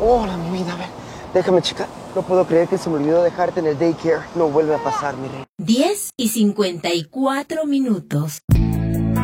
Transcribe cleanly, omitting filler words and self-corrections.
Hola, mi vida, a ver, déjame checar. No puedo creer que se me olvidó dejarte en el daycare. No vuelve a pasar, mi rey. 10:54.